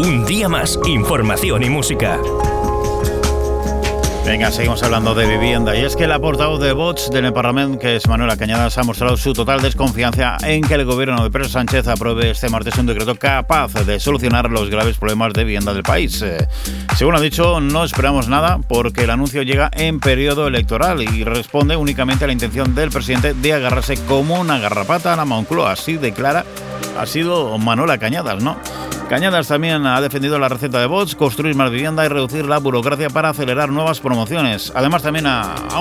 Un día más, información y música. Venga, seguimos hablando de vivienda. Y es que la portavoz de Vox en el Parlamento, que es Manuela Cañadas, ha mostrado su total desconfianza en que el gobierno de Pedro Sánchez apruebe este martes un decreto capaz de solucionar los graves problemas de vivienda del país. Según ha dicho, no esperamos nada porque el anuncio llega en periodo electoral y responde únicamente a la intención del presidente de agarrarse como una garrapata a la Moncloa. Así declara, ha sido Manuela Cañadas, ¿no? Cañadas también ha defendido la receta de Vox, construir más vivienda y reducir la burocracia para acelerar nuevas promociones. Además, también ha